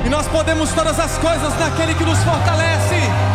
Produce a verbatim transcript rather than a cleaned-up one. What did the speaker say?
E nós podemos todas as coisas naquele que nos fortalece.